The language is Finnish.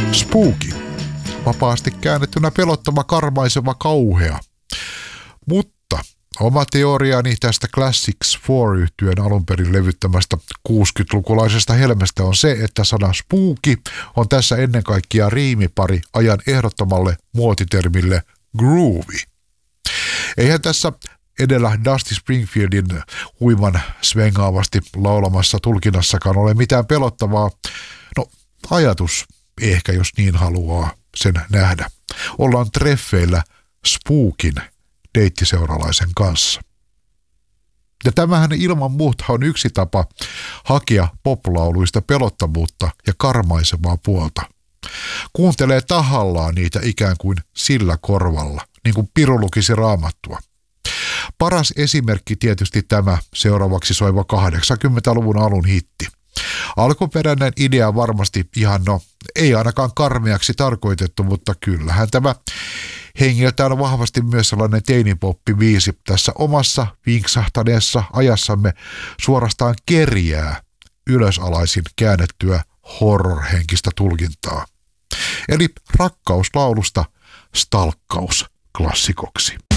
Spooky. Vapaasti käännettynä pelottava, karmaiseva, kauhea. Mutta oma teoriani tästä Classics 4-yhtyeen alunperin levyttämästä 60-lukulaisesta helmestä on se, että sana spooky on tässä ennen kaikkea riimipari ajan ehdottomalle muotitermille groovy. Eihän tässä edellä Dusty Springfieldin huiman svengaavasti laulamassa tulkinnassakaan ole mitään pelottavaa. No, ajatus ehkä, jos niin haluaa sen nähdä. Ollaan treffeillä Spookin deittiseuralaisen kanssa. Ja tämähän ilman muuta on yksi tapa hakea poplauluista pelottavuutta ja karmaisevaa puolta. Kuuntelee tahallaan niitä ikään kuin sillä korvalla, niin kuin piru lukisi Raamattua. Paras esimerkki tietysti tämä seuraavaksi soiva 80-luvun alun hitti. Alkuperäinen idea varmasti ihan ei ainakaan karmeaksi tarkoitettu, mutta kyllähän tämä hengeltään vahvasti myös sellainen teinipoppi-biisi tässä omassa vinksahtaneessa ajassamme suorastaan kerjää ylösalaisin käännettyä horror-henkistä tulkintaa. Eli rakkauslaulusta stalkkaus klassikoksi.